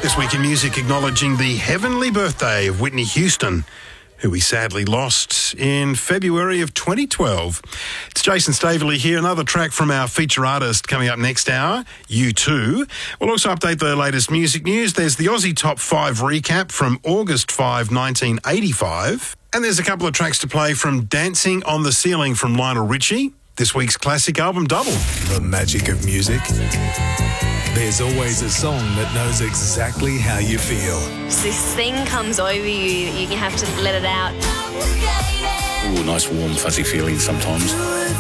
This week in music, acknowledging the heavenly birthday of Whitney Houston, who we sadly lost in February of 2012. It's Jason Staveley here. Another track from our feature artist coming up next hour, U2. We'll also update the latest music news. There's the Aussie Top 5 recap from August 5, 1985. And there's a couple of tracks to play from Dancing on the Ceiling from Lionel Richie, this week's classic album double. The magic of music. There's always a song that knows exactly how you feel. This thing comes over you, you have to let it out. Ooh, nice warm fuzzy feeling sometimes.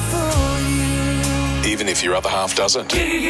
Even if your other half doesn't.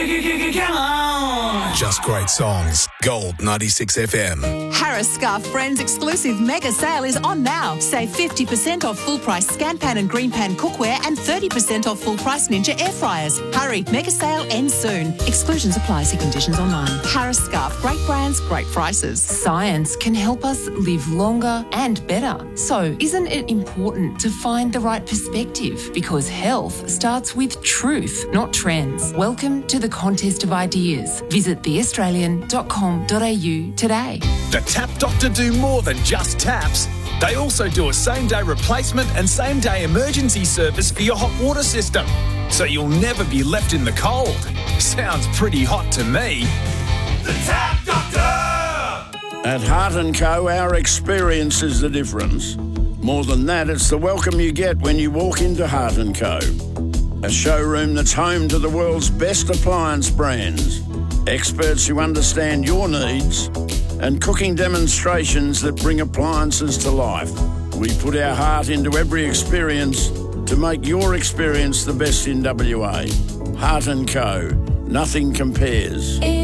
Just great songs. Gold 96 FM. Harris Scarf Friends exclusive mega sale is on now. Save 50% off full price Scan Pan and Green Pan cookware and 30% off full price Ninja air fryers. Hurry, mega sale ends soon. Exclusions apply. See conditions online. Harris Scarf, great brands, great prices. Science can help us live longer and better. So isn't it important to find the right perspective? Because health starts with truth, not trends. Welcome to the Contest of Ideas. Visit theaustralian.com.au today. The Tap Doctor do more than just taps. They also do a same-day replacement and same-day emergency service for your hot water system, so you'll never be left in the cold. Sounds pretty hot to me. The Tap Doctor! At Heart & Co, our experience is the difference. More than that, it's the welcome you get when you walk into Heart & Co. A showroom that's home to the world's best appliance brands, experts who understand your needs, and cooking demonstrations that bring appliances to life. We put our heart into every experience to make your experience the best in WA. Heart & Co. Nothing compares.